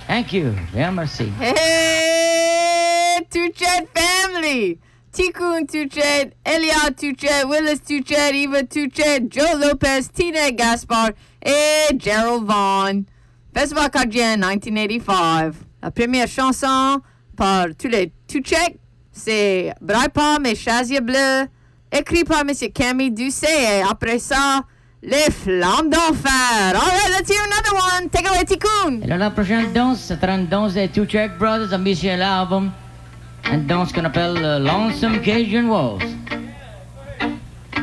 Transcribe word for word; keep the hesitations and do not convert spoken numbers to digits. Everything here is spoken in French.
Thank you. Bien, merci. Hey, Tuchet family. Tikkun Tuchet, Elia Tuchet, Willis Tuchet, Eva Tuchet, Joe Lopez, Tina Gaspar et Gerald Vaughn. Festival Cajun nineteen eighty-five. La première chanson par tous les Tuchet, c'est Braille Palme et Chasier Bleu, écrit par M. Camille Doucet. Et après ça, Les Flammes d'Enfer. All right, let's hear another one. Take away, Tikkun. Et là, la prochaine danse, ce sera une danse des Two Check Brothers, un monsieur l'album. Une danse qu'on appelle euh, Lonesome Cajun Waltz.